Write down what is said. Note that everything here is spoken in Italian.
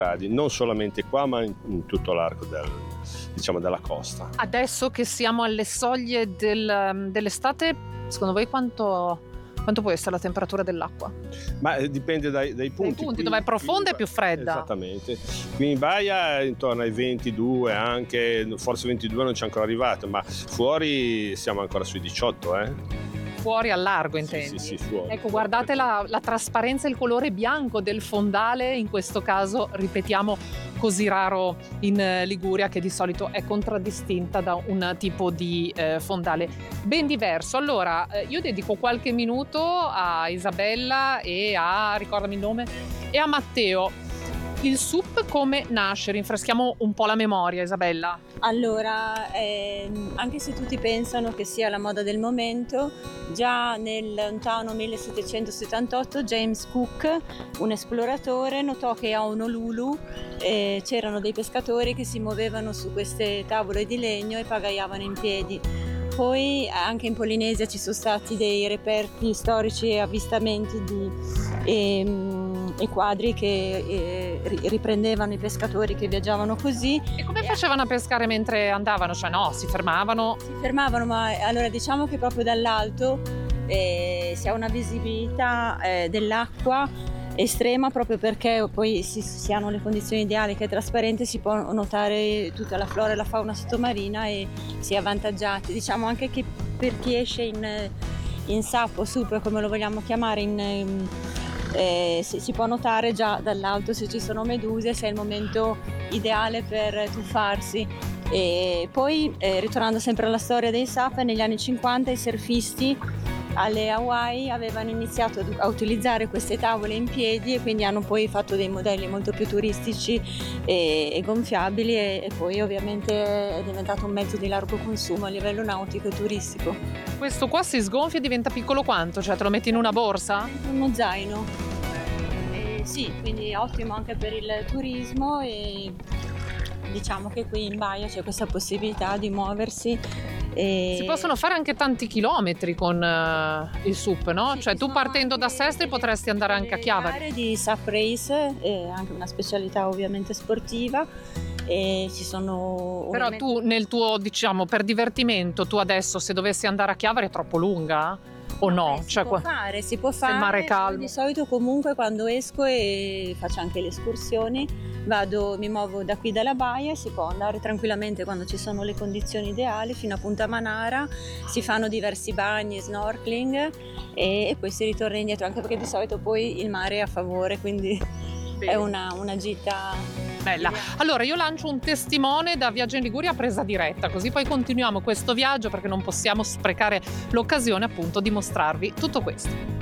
gradi, non solamente qua ma in tutto l'arco della costa. Adesso che siamo alle soglie dell'estate, secondo voi quanto può essere la temperatura dell'acqua? Ma dipende dai punti. Dai punti, dove è profonda è più fredda. Esattamente. Qui in baia è intorno ai 22, anche forse 22 non c'è ancora arrivato, ma fuori siamo ancora sui 18. Fuori al largo, intendi? Sì, fuori. Ecco, guardate la trasparenza e il colore bianco del fondale, in questo caso, ripetiamo, così raro in Liguria, che di solito è contraddistinta da un tipo di fondale ben diverso. Allora, io dedico qualche minuto a Isabella e ricordami il nome, e a Matteo. Il SUP come nasce? Rinfreschiamo un po' la memoria, Isabella. Allora, anche se tutti pensano che sia la moda del momento, già nel lontano 1778 James Cook, un esploratore, notò che a Honolulu c'erano dei pescatori che si muovevano su queste tavole di legno e pagaiavano in piedi. Poi anche in Polinesia ci sono stati dei reperti storici e avvistamenti e quadri che riprendevano i pescatori che viaggiavano così. E come facevano a pescare mentre andavano? Cioè no, si fermavano? Si fermavano, ma allora diciamo che proprio dall'alto si ha una visibilità dell'acqua estrema, proprio perché poi si hanno le condizioni ideali, che è trasparente, si può notare tutta la flora e la fauna sottomarina e si è avvantaggiati. Diciamo anche che per chi esce in SUP o SUP, come lo vogliamo chiamare, si può notare già dall'alto se ci sono meduse, se è il momento ideale per tuffarsi. E poi ritornando sempre alla storia dei SUP, negli anni 50 i surfisti alle Hawaii avevano iniziato a utilizzare queste tavole in piedi, e quindi hanno poi fatto dei modelli molto più turistici e gonfiabili, e poi ovviamente è diventato un mezzo di largo consumo a livello nautico e turistico. Questo qua si sgonfia e diventa piccolo quanto? Cioè te lo metti in una borsa? Uno zaino. Sì, quindi è ottimo anche per il turismo, e diciamo che qui in baia c'è questa possibilità di muoversi. Si possono fare anche tanti chilometri con il SUP, no? Sì, cioè tu partendo da Sestri potresti andare anche a Chiavari. Gare di SUP Race, anche una specialità ovviamente sportiva, e ci sono. Però tu nel tuo, diciamo, per divertimento, tu adesso se dovessi andare a Chiavari è troppo lunga? O no? Si può fare. Il mare è calmo. Di solito comunque quando esco e faccio anche le escursioni, mi muovo da qui dalla baia, si può andare tranquillamente quando ci sono le condizioni ideali fino a Punta Manara, si fanno diversi bagni, snorkeling e poi si ritorna indietro, anche perché di solito poi il mare è a favore, quindi è una gita bella. Allora io lancio un testimone da Viaggio in Liguria a presa diretta, così poi continuiamo questo viaggio, perché non possiamo sprecare l'occasione appunto di mostrarvi tutto questo.